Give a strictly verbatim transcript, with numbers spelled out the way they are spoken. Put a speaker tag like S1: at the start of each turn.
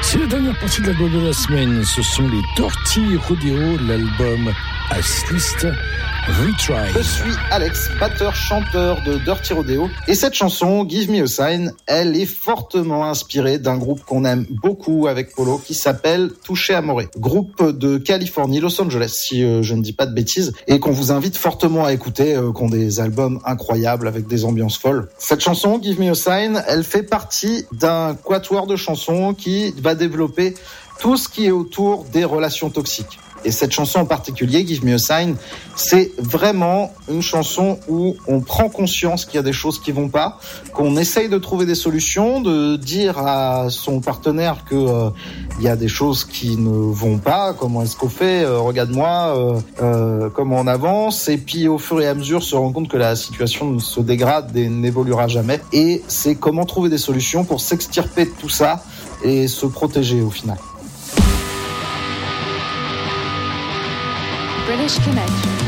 S1: C'est la dernière partie de l'album de la semaine. Ce sont les Dirty Rodeo, l'album Ice List Retry.
S2: Je suis Alex, batteur-chanteur de Dirty Rodeo. Et cette chanson, Give Me a Sign, elle est fortement inspirée d'un groupe qu'on aime beaucoup avec Polo qui s'appelle Touché Amoré. Groupe de Californie, Los Angeles, si euh, je ne dis pas de bêtises, et qu'on vous invite fortement à écouter, euh, qui ont des albums incroyables avec des ambiances folles. Cette chanson, Give Me a Sign, elle fait partie d'un quatuor de chansons qui va développer tout ce qui est autour des relations toxiques. Et cette chanson en particulier, Give Me a Sign, c'est vraiment une chanson où on prend conscience qu'il y a des choses qui vont pas, qu'on essaye de trouver des solutions, de dire à son partenaire que euh, il y a des choses qui ne vont pas, comment est-ce qu'on fait, euh, regarde-moi, euh, euh, comment on avance, et puis au fur et à mesure se rend compte que la situation se dégrade et n'évoluera jamais. Et c'est comment trouver des solutions pour s'extirper de tout ça et se protéger au final.
S3: British Connection.